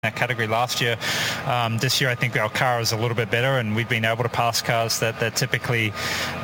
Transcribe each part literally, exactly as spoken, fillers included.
that category last year. Um, this year, I think our car is a little bit better, and we've been able to pass cars that, that typically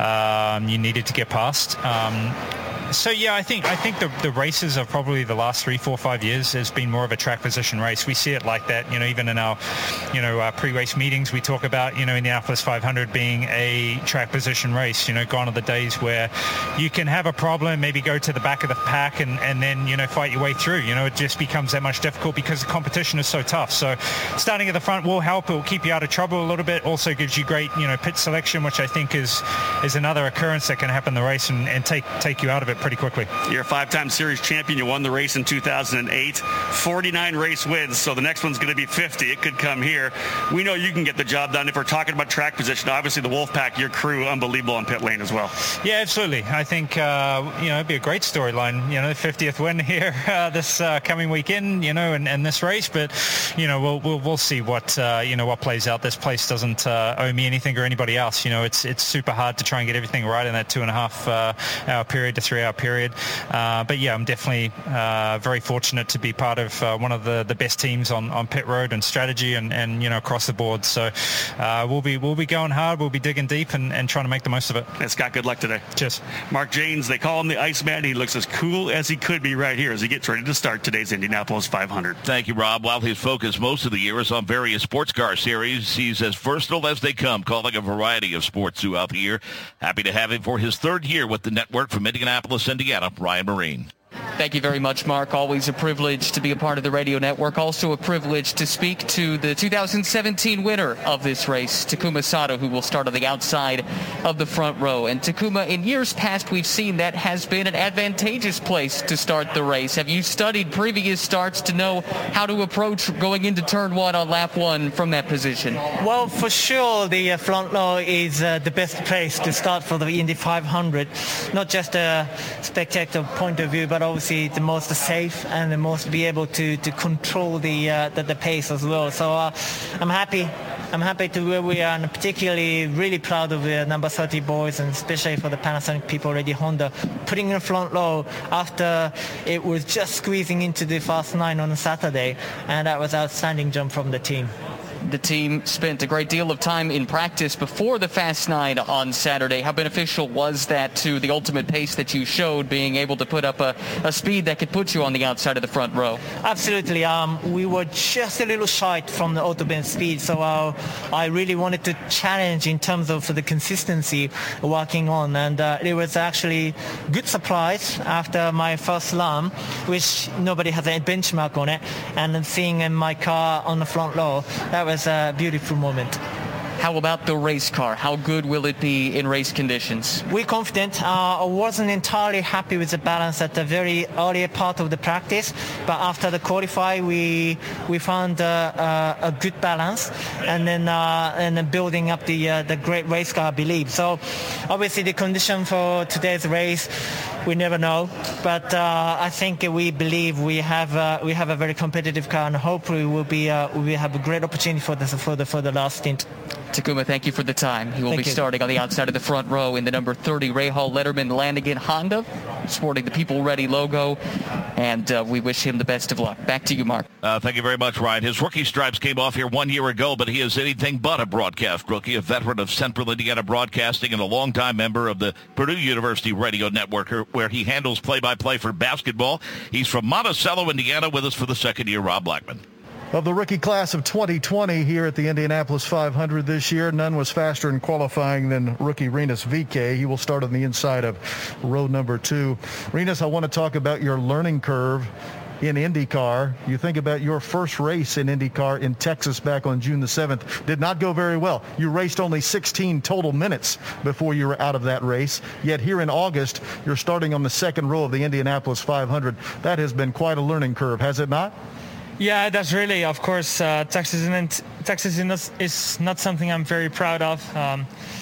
um, you needed to get past. Um, So yeah, I think I think the the races of probably the last three, four, five years has been more of a track position race. We see it like that, you know, even in our, you know, our pre-race meetings, we talk about, you know, Indianapolis five hundred being a track position race. You know, gone are the days where you can have a problem, maybe go to the back of the pack, and and then you know fight your way through. You know, it just becomes that much difficult because the competition is so tough. So starting at the front will help. It will keep you out of trouble a little bit. Also gives you great, you know, pit selection, which I think is is another occurrence that can happen in the race and, and take take you out of it pretty quickly. You're a five-time series champion. You won the race in two thousand eight. forty-nine race wins, so the next one's going to be fifty. It could come here. We know you can get the job done. If we're talking about track position, obviously the Wolfpack, your crew, unbelievable on pit lane as well. Yeah, absolutely. I think, uh, you know, it'd be a great storyline, you know, the fiftieth win here uh, this uh, coming weekend, you know, and, and this race. But, you know, we'll we'll, we'll see what, uh, you know, what plays out. This place doesn't uh, owe me anything or anybody else. You know, it's it's super hard to try and get everything right in that two and a half uh, hour period to three hour period. Uh, but yeah, I'm definitely uh, very fortunate to be part of uh, one of the, the best teams on, on pit road and strategy and, and you know across the board. So uh, we'll be we'll be going hard. We'll be digging deep and, and trying to make the most of it. And Scott, good luck today. Cheers. Mark Jaynes, they call him the Iceman. He looks as cool as he could be right here as he gets ready to start today's Indianapolis five hundred. Thank you, Rob. While his focus most of the year is on various sports car series, he's as versatile as they come, calling a variety of sports throughout the year. Happy to have him for his third year with the network from Indianapolis, Indiana, Ryan Marine. Thank you very much, Mark. Always a privilege to be a part of the radio network. Also a privilege to speak to the two thousand seventeen winner of this race, Takuma Sato, who will start on the outside of the front row. And Takuma, in years past, we've seen that has been an advantageous place to start the race. Have you studied previous starts to know how to approach going into turn one on lap one from that position? Well, for sure, the uh, front row is uh, the best place to start for the Indy five hundred. Not just a spectator point of view, but obviously the most safe and the most be able to, to control the, uh, the the pace as well. So uh, I'm happy. I'm happy to where we are, and particularly really proud of the number thirty boys, and especially for the Panasonic people already, Honda, putting in a front row after it was just squeezing into the fast nine on a Saturday, and that was outstanding jump from the team. The team spent a great deal of time in practice before the Fast Nine on Saturday. How beneficial was that to the ultimate pace that you showed, being able to put up a, a speed that could put you on the outside of the front row? Absolutely. Um, we were just a little shy from the Autobahn speed, so uh, I really wanted to challenge in terms of the consistency working on, and uh, it was actually good surprise after my first run, which nobody has a benchmark on it, and then seeing in my car on the front row, that was a beautiful moment. How about the race car? How good will it be in race conditions? We're confident. Uh, I wasn't entirely happy with the balance at the very earlier part of the practice, but after the qualify, we we found uh, uh, a good balance, and then uh, and then building up the uh, the great race car, I believe. So obviously the condition for today's race, we never know, but uh, I think we believe we have uh, we have a very competitive car, and hopefully we'll be uh, we have a great opportunity for this for the for the last stint. Takuma, thank you for the time. He will thank be you. starting on the outside of the front row in the number thirty Rahal Letterman Lanigan Honda, sporting the People Ready logo, and uh, we wish him the best of luck. Back to you, Mark. Uh, thank you very much, Ryan. His rookie stripes came off here one year ago, but he is anything but a broadcast rookie, a veteran of Central Indiana Broadcasting and a longtime member of the Purdue University Radio Network, where he handles play-by-play for basketball. He's from Monticello, Indiana, with us for the second year, Rob Blackman. Of the rookie class of twenty twenty here at the Indianapolis five hundred this year, none was faster in qualifying than rookie Rinus VeeKay. He will start on the inside of row number two. Rinus, I want to talk about your learning curve in IndyCar. You think about your first race in IndyCar in Texas back on June the seventh. Did not go very well. You raced only sixteen total minutes before you were out of that race. Yet here in August, you're starting on the second row of the Indianapolis five hundred. That has been quite a learning curve, has it not? Yeah, that's really, of course, uh, Texas, isn't, Texas is not, is not something I'm very proud of. Um,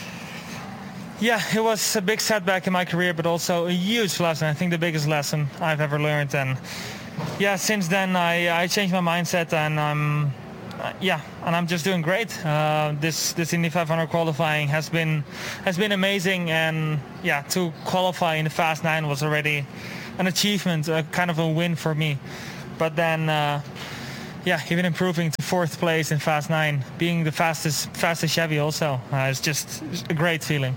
yeah, it was a big setback in my career, but also a huge lesson. I think the biggest lesson I've ever learned. And yeah, since then I, I changed my mindset, and I'm uh, yeah, and I'm just doing great. Uh, this this Indy five hundred qualifying has been has been amazing, and yeah, to qualify in the Fast Nine was already an achievement, a kind of a win for me. But then, uh, yeah, even improving to fourth place in Fast Nine, being the fastest fastest Chevy also, uh, it's just a great feeling.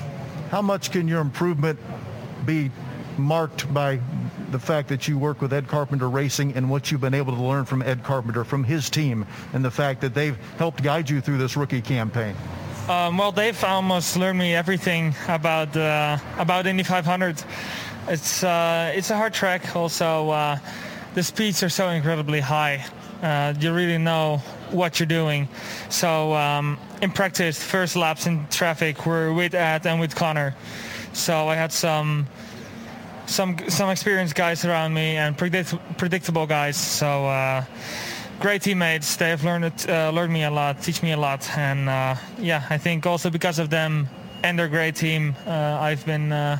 How much can your improvement be marked by the fact that you work with Ed Carpenter Racing and what you've been able to learn from Ed Carpenter, from his team, and the fact that they've helped guide you through this rookie campaign? Um, well, they've almost learned me everything about uh, about Indy five hundred. It's uh, it's a hard track. Also, uh, the speeds are so incredibly high. Uh, you really know what you're doing. So um, in practice, first laps in traffic were with Ed and with Connor. So I had some some some experienced guys around me and predict, predictable guys. So uh, great teammates. They have learned it, uh, learned me a lot, teach me a lot, and uh, yeah, I think also because of them and their great team, uh, I've been uh,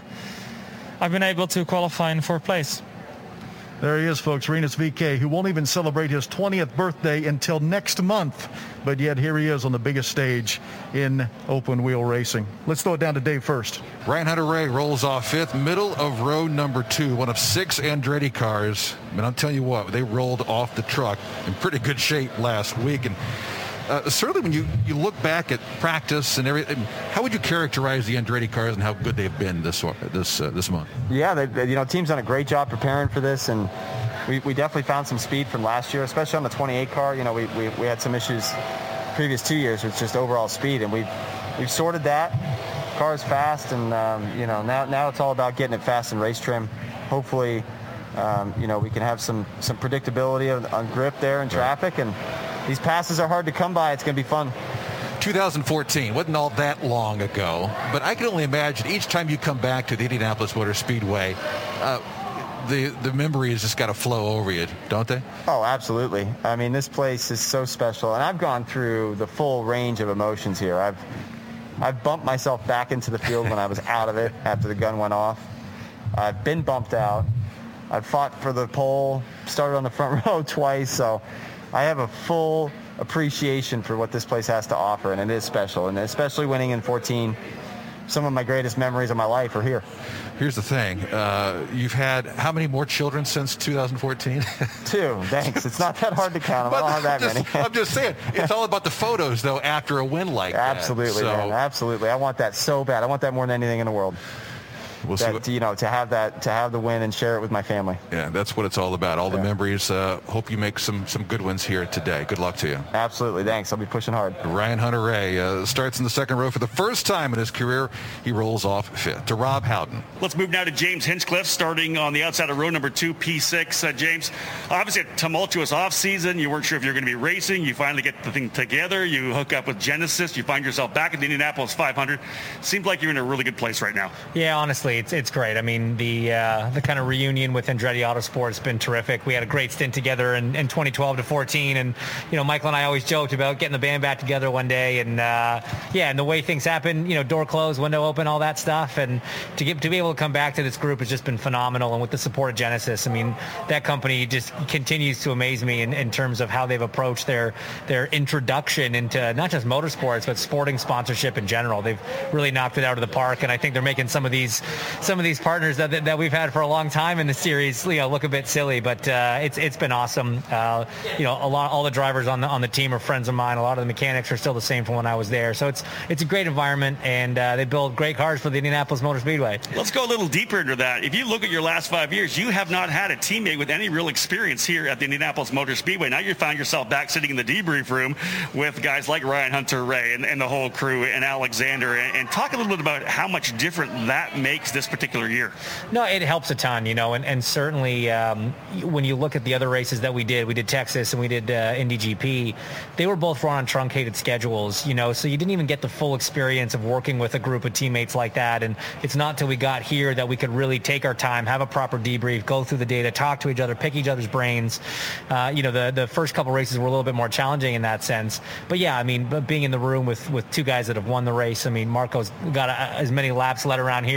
I've been able to qualify in fourth place. There he is, folks, Rinus V K, who won't even celebrate his twentieth birthday until next month. But yet here he is on the biggest stage in open wheel racing. Let's throw it down to Dave first. Ryan Hunter-Reay rolls off fifth, middle of row number two, one of six Andretti cars. But I'm telling you what, they rolled off the truck in pretty good shape last week. And uh, certainly when you, you look back at practice and everything, how would you characterize the Andretti cars and how good they've been this this uh, this month? Yeah, they, they, you know, team's done a great job preparing for this, and we, we definitely found some speed from last year, especially on the twenty-eight car. You know, we, we, we had some issues previous two years with just overall speed, and we've we've sorted that. Car's fast, and um, you know, now now it's all about getting it fast in race trim. Hopefully, um, you know, we can have some some predictability on, on grip there in traffic, and these passes are hard to come by. It's going to be fun. two thousand fourteen wasn't all that long ago, but I can only imagine each time you come back to the Indianapolis Motor Speedway, uh, the the memories just got to flow over you, don't they? Oh, absolutely. I mean, this place is so special, and I've gone through the full range of emotions here. I've I've bumped myself back into the field when I was out of it after the gun went off. I've been bumped out. I've fought for the pole, started on the front row twice, so I have a full appreciation for what this place has to offer, and it is special, and especially winning in fourteen. Some of my greatest memories of my life are here. Here's the thing. Uh, you've had how many more children since two thousand fourteen? Two. Thanks. It's not that hard to count them. I don't have that just, many. I'm just saying. It's all about the photos, though, after a win like Absolutely, that. man. So, absolutely. I want that so bad. I want that more than anything in the world. We'll that, see what, you know, to have that, to have the win and share it with my family. Yeah, that's what it's all about. All yeah. the memories. Uh, hope you make some some good ones here today. Good luck to you. Absolutely. Thanks. I'll be pushing hard. Ryan Hunter-Reay uh, starts in the second row for the first time in his career. He rolls off fifth. To Rob Howden. Let's move now to James Hinchcliffe, starting on the outside of row number two, P six. Uh, James, obviously a tumultuous offseason. You weren't sure if you were going to be racing. You finally get the thing together. You hook up with Genesis. You find yourself back at the Indianapolis five hundred. Seems like you're in a really good place right now. Yeah, honestly, it's it's great. I mean, I mean, the uh, the kind of reunion with Andretti Autosport has been terrific. We had a great stint together in, in twenty twelve to fourteen, and you know, Michael and I always joked about getting the band back together one day, and uh, yeah, and the way things happen, you know, door closed, window open, all that stuff, and to get to be able to come back to this group has just been phenomenal. And with the support of Genesis, I mean, that company just continues to amaze me in, in terms of how they've approached their their introduction into not just motorsports but sporting sponsorship in general. They've really knocked it out of the park, and I think they're making some of these some of these partners that, that we've had for a long time in the series, you know, look a bit silly, but uh, it's it's been awesome. Uh, you know, a lot all the drivers on the on the team are friends of mine. A lot of the mechanics are still the same from when I was there. So it's it's a great environment, and uh, they build great cars for the Indianapolis Motor Speedway. Let's go a little deeper into that. If you look at your last five years, you have not had a teammate with any real experience here at the Indianapolis Motor Speedway. Now you find yourself back sitting in the debrief room with guys like Ryan Hunter-Reay and, and the whole crew and Alexander, and, and talk a little bit about how much different that makes this particular year. No, it helps a ton, you know, and, and certainly um, when you look at the other races that we did, we did Texas and we did uh, Indy G P, they were both run on truncated schedules, you know, so you didn't even get the full experience of working with a group of teammates like that. And it's not till we got here that we could really take our time, have a proper debrief, go through the data, talk to each other, pick each other's brains. Uh, you know, the, the first couple races were a little bit more challenging in that sense. But yeah, I mean, being in the room with, with two guys that have won the race, I mean, Marco's got a, as many laps led around here as pretty much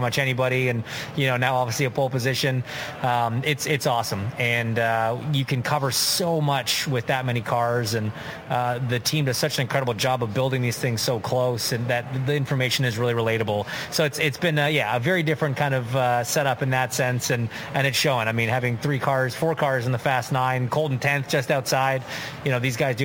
much anybody, and you know now obviously a pole position. Um, it's it's awesome, and uh, you can cover so much with that many cars, and uh, the team does such an incredible job of building these things so close, and that the information is really relatable. So it's it's been uh, yeah a very different kind of uh, setup in that sense, and and it's showing. I mean, having three cars, four cars in the Fast Nine, Colton tenth just outside. You know, these guys do